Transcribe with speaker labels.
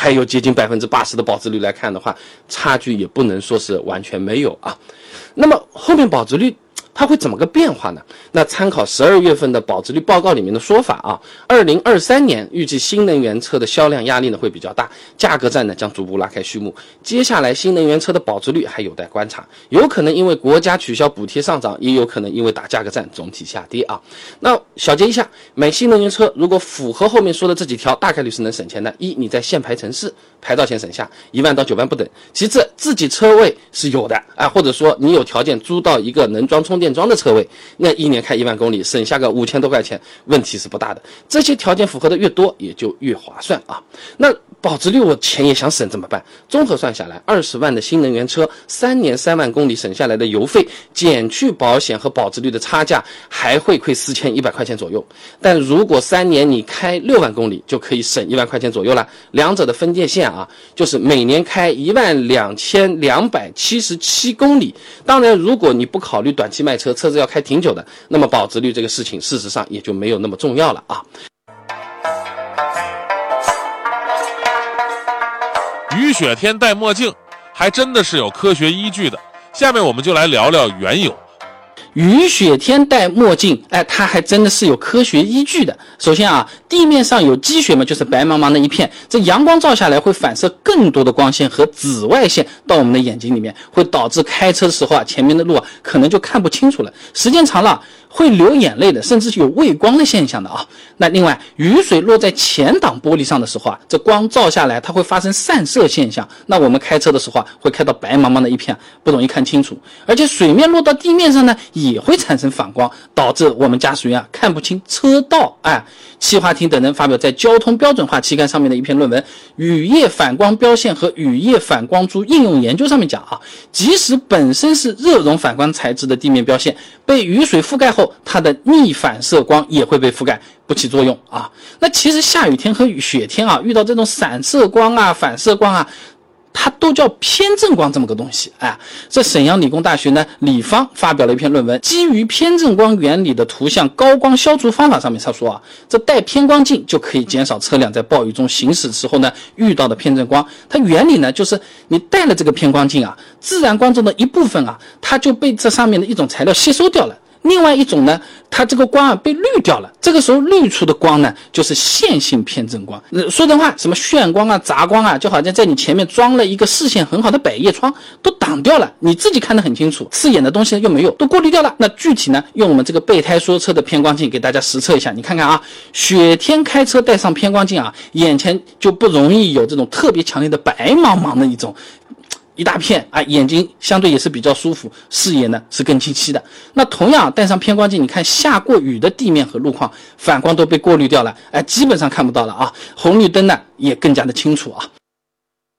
Speaker 1: 还有接近80%的保值率来看的话，差距也不能说是完全没有啊。那么后面保值率它会怎么个变化呢？那参考12月份的保值率报告里面的说法啊，2023年预计新能源车的销量压力呢会比较大，价格战呢将逐步拉开序幕。接下来新能源车的保值率还有待观察，有可能因为国家取消补贴上涨，也有可能因为打价格战总体下跌啊。那小结一下，买新能源车如果符合后面说的这几条，大概率是能省钱的。一，你在限牌城市牌照钱省下1万到9万不等；其次，自己车位是有的啊，或者说你有条件租到一个能装充电桩的车位，那一年开1万公里，省下个5000多块钱，问题是不大的。这些条件符合的越多，也就越划算啊。那保值率我钱也想省怎么办？综合算下来，20万的新能源车，3年3万公里省下来的油费，减去保险和保值率的差价，还会亏4100块钱左右。但如果3年你开6万公里，就可以省1万块钱左右了。两者的分界线啊，就是每年开12277公里。当然，如果你不考虑短期卖车，车子要开挺久的，那么保值率这个事情事实上也就没有那么重要了啊。
Speaker 2: 雨雪天戴墨镜还真的是有科学依据的，下面我们就来聊聊缘由。
Speaker 3: 雨雪天戴墨镜，它还真的是有科学依据的。首先啊，地面上有积雪嘛，就是白茫茫的一片，这阳光照下来会反射更多的光线和紫外线到我们的眼睛里面，会导致开车的时候啊，前面的路啊可能就看不清楚了，时间长了会流眼泪的，甚至有畏光的现象的啊。那另外，雨水落在前挡玻璃上的时候啊，这光照下来它会发生散射现象，那我们开车的时候啊，会开到白茫茫的一片，不容易看清楚。而且水面落到地面上呢，也会产生反光，导致我们驾驶员啊看不清车道。戚华庭等人发表在交通标准化期刊上面的一篇论文《雨夜反光标线和雨夜反光珠应用研究》上面讲啊，即使本身是热熔反光材质的地面标线，被雨水覆盖后，它的逆反射光也会被覆盖，不起作用啊。那其实下雨天和雪天啊，遇到这种散射光啊、反射光啊，它都叫偏振光这么个东西。这沈阳理工大学呢李芳发表了一篇论文，基于偏振光原理的图像高光消除方法上面，他说啊，这带偏光镜就可以减少车辆在暴雨中行驶时候呢遇到的偏振光。它原理呢就是你带了这个偏光镜啊，自然光中的一部分啊，它就被这上面的一种材料吸收掉了。另外一种呢，它这个光啊被滤掉了，这个时候滤出的光呢就是线性偏振光。说真话，什么眩光啊、杂光啊，就好像在你前面装了一个视线很好的百叶窗，都挡掉了，你自己看得很清楚，刺眼的东西又没有，都过滤掉了。那具体呢，用我们这个备胎说车的偏光镜给大家实测一下，你看看啊，雪天开车带上偏光镜啊，眼前就不容易有这种特别强烈的白茫茫的一大片啊，眼睛相对也是比较舒服，视野呢是更清晰的。那同样带上偏光镜，你看下过雨的地面和路况，反光都被过滤掉了，基本上看不到了啊。红绿灯呢也更加的清楚啊。